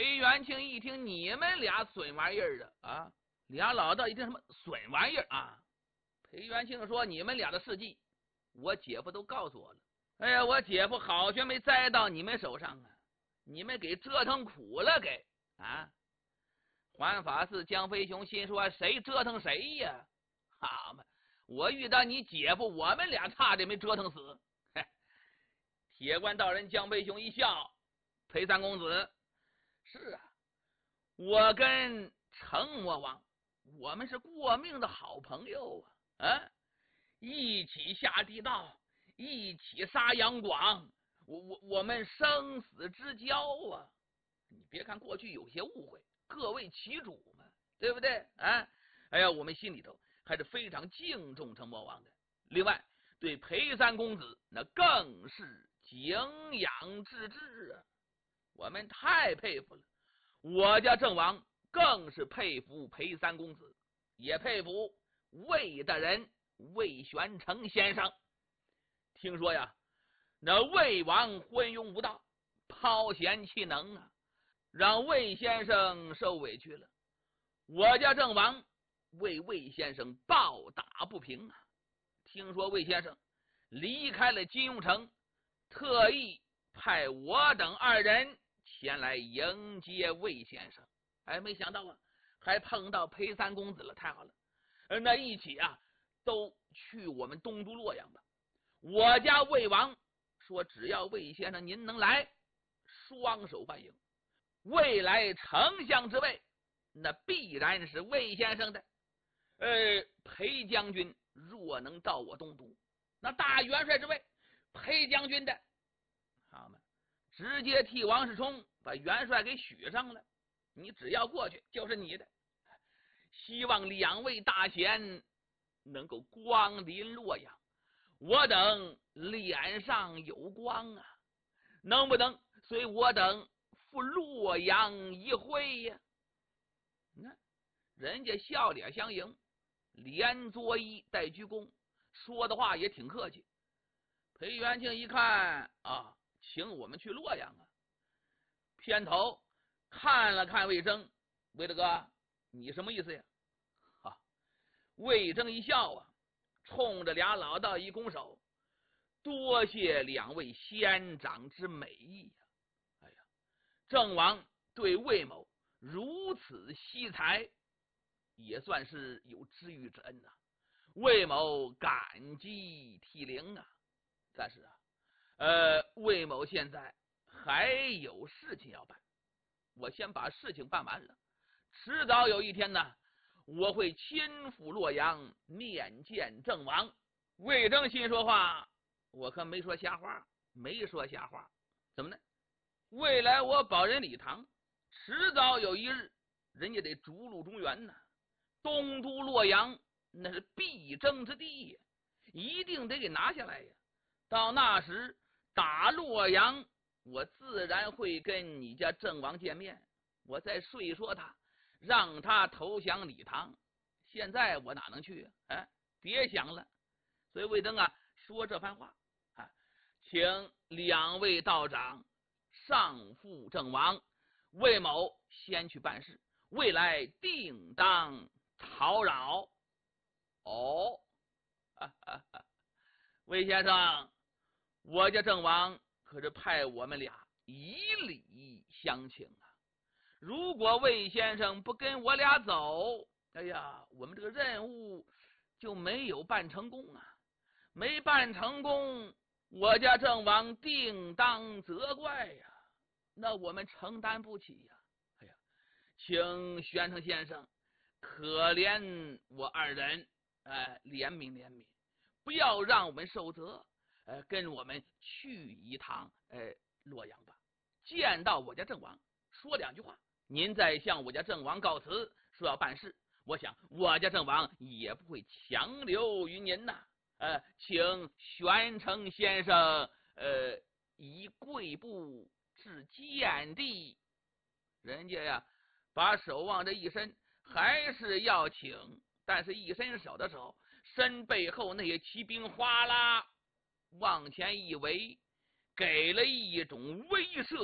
裴元庆一听你们俩损玩意儿啊，俩老道一听什么损玩意儿啊？裴元庆说你们俩的事迹，我姐夫都告诉我了。哎呀，我姐夫好悬没栽到你们手上啊！你们给折腾苦了，给啊！环法寺江飞雄心说谁折腾谁呀？好嘛，我遇到你姐夫，我们俩差点没折腾死。铁关道人江飞雄一笑，裴三公子，是啊，我跟程魔王，我们是过命的好朋友啊！一起下地道，一起杀杨广，我们生死之交啊！你别看过去有些误会，各为其主嘛，对不对啊？哎呀，我们心里头还是非常敬重程魔王的。另外，对裴三公子那更是敬仰之至啊！我们太佩服了。我家郑王更是佩服裴三公子，也佩服魏大人魏玄成先生。听说呀，那魏王昏庸无道，抛贤弃能啊，让魏先生受委屈了。我家郑王为魏先生抱打不平啊！听说魏先生离开了金庸城，特意派我等二人前来迎接魏先生。哎，没想到啊，还碰到裴三公子了，太好了！那一起啊，都去我们东都洛阳吧。我家魏王说，只要魏先生您能来，双手欢迎。未来丞相之位，那必然是魏先生的。裴将军若能到我东都，那大元帅之位，裴将军的，好嘛，直接替王世充把元帅给许上了。你只要过去，就是你的。希望两位大贤能够光临洛阳，我等脸上有光啊，能不能随我等赴洛阳一会呀？那人家笑脸相迎，连作揖带鞠躬，说的话也挺客气。裴元庆一看啊，请我们去洛阳啊，偏头看了看魏征，魏大哥，你什么意思呀？啊，魏征一笑啊，冲着俩老道一拱手，多谢两位仙长之美意呀！哎呀，郑王对魏某如此惜才，也算是有知遇之恩呐。魏某感激涕零啊！但是啊，魏某现在还有事情要办，我先把事情办完了，迟早有一天呢，我会亲赴洛阳面见郑王。魏征心说话，我可没说瞎话，没说瞎话。怎么呢？未来我保人礼堂，迟早有一日，人家得逐鹿中原呢。东都洛阳那是必争之地呀，一定得给拿下来呀。到那时打洛阳，我自然会跟你家郑王见面，我再说一说他，让他投降礼堂。现在我哪能去啊？别想了。所以魏征啊说这番话啊，请两位道长上赴郑王，魏某先去办事，未来定当讨扰。哦，魏先生，我家郑王可是派我们俩以礼相请啊！如果魏先生不跟我俩走，哎呀，我们这个任务就没有办成功啊！没办成功，我家郑王定当责怪呀，那我们承担不起呀！哎呀，请玄成先生可怜我二人，怜悯怜悯，不要让我们受责，跟我们去一趟洛阳吧，见到我家郑王，说两句话，您再向我家郑王告辞，说要办事，我想我家郑王也不会强留于您呐。请玄成先生以跪步至见地。人家呀把手往这一伸，还是要请，但是一伸手的时候，身背后那些骑兵哗啦往前一围，给了一种威慑